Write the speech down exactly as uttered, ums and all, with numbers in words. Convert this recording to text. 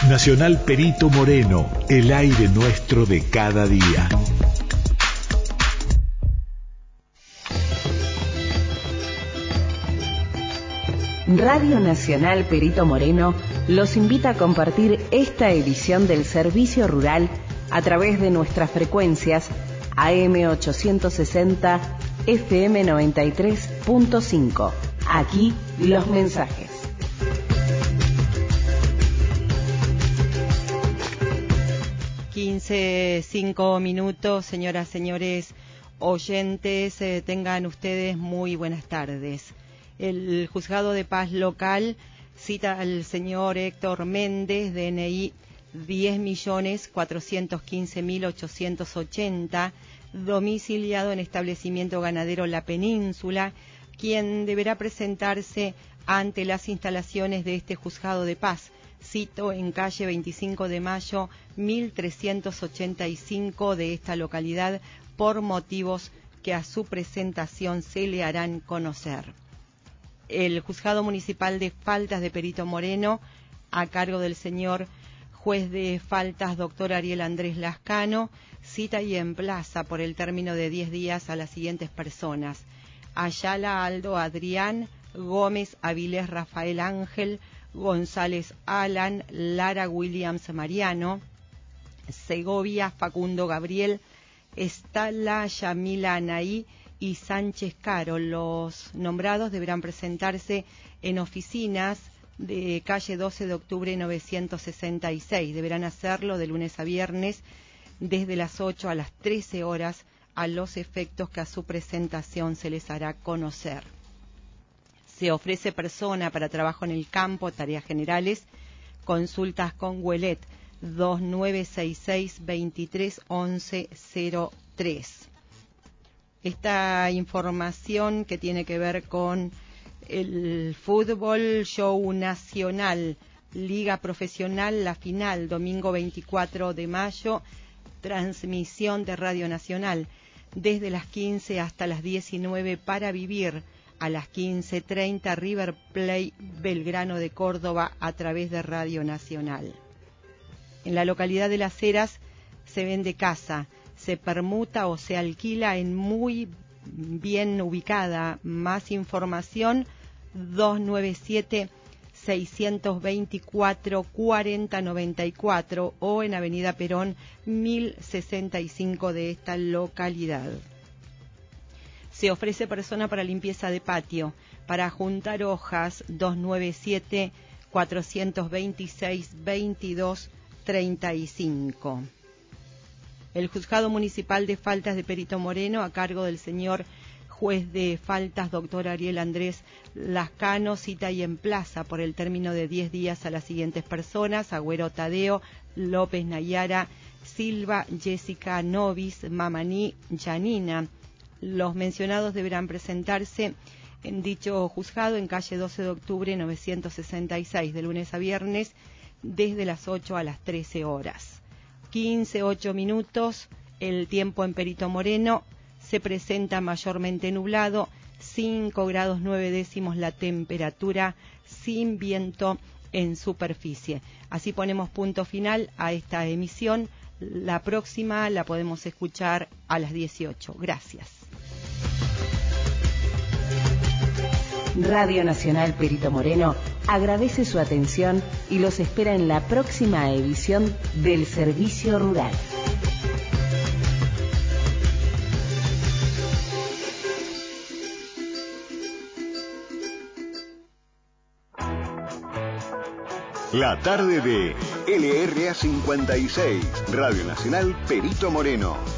Nacional Perito Moreno, el aire nuestro de cada día. Radio Nacional Perito Moreno los invita a compartir esta edición del Servicio Rural a través de nuestras frecuencias A M ochocientos sesenta, F M noventa y tres punto cinco. Aquí los mensajes. quince, cinco minutos, señoras, señores oyentes, eh, tengan ustedes muy buenas tardes. El Juzgado de Paz Local cita al señor Héctor Méndez, D N I diez millones cuatrocientos quince mil ochocientos ochenta, domiciliado en establecimiento ganadero La Península, quien deberá presentarse ante las instalaciones de este Juzgado de Paz. Cito en calle veinticinco de mayo, mil trescientos ochenta y cinco de esta localidad, por motivos que a su presentación se le harán conocer. El Juzgado Municipal de Faltas de Perito Moreno, a cargo del señor juez de faltas, doctor Ariel Andrés Lascano, cita y emplaza por el término de diez días a las siguientes personas: Ayala Aldo Adrián, Gómez Avilés Rafael Ángel, González Alan, Lara Williams Mariano, Segovia Facundo Gabriel, Estala Yamila Anaí y Sánchez Caro. Los nombrados deberán presentarse en oficinas de calle doce de octubre novecientos sesenta y seis. Deberán hacerlo de lunes a viernes desde las ocho a las trece horas, a los efectos que a su presentación se les hará conocer. Se ofrece persona para trabajo en el campo, tareas generales, consultas con Huelet, dos nueve seis seis, veintitrés once cero tres. Esta información que tiene que ver con el fútbol, show nacional, Liga Profesional, la final, domingo veinticuatro de mayo, transmisión de Radio Nacional, desde las quince hasta las diecinueve para vivir. A las quince treinta, River Plate Belgrano de Córdoba a través de Radio Nacional. En la localidad de Las Heras se vende casa, se permuta o se alquila en muy bien ubicada. Más información, dos nueve siete, seis dos cuatro, cuatro cero nueve cuatro o en Avenida Perón mil sesenta y cinco de esta localidad. Se ofrece persona para limpieza de patio, para juntar hojas, dos nueve siete, cuatro dos seis, veintidós treinta y cinco. El Juzgado Municipal de Faltas de Perito Moreno, a cargo del señor juez de faltas, doctor Ariel Andrés Lascano, cita y emplaza por el término de diez días a las siguientes personas: Agüero Tadeo, López Nayara, Silva Jessica Novis, Mamaní Janina. Los mencionados deberán presentarse en dicho juzgado en calle doce de octubre novecientos sesenta y seis, de lunes a viernes, desde las ocho a las trece horas. quince, ocho minutos, el tiempo en Perito Moreno se presenta mayormente nublado, cinco grados nueve décimos la temperatura, sin viento en superficie. Así ponemos punto final a esta emisión. La próxima la podemos escuchar a las dieciocho. Gracias. Radio Nacional Perito Moreno agradece su atención y los espera en la próxima edición del Servicio Rural. La tarde de L R A cincuenta y seis, Radio Nacional Perito Moreno.